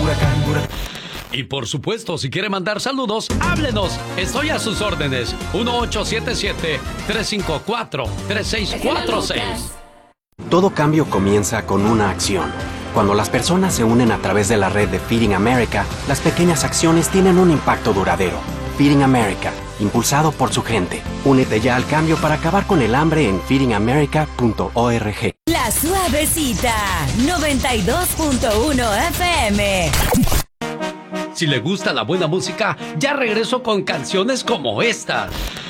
Y por supuesto, si quiere mandar saludos, háblenos. Estoy a sus órdenes. 1877-354-3646. Todo cambio comienza con una acción. Cuando las personas se unen a través de la red de Feeding America, las pequeñas acciones tienen un impacto duradero. Feeding America, impulsado por su gente. Únete ya al cambio para acabar con el hambre en feedingamerica.org. La Suavecita, 92.1 FM. Si le gusta la buena música, ya regreso con canciones como esta.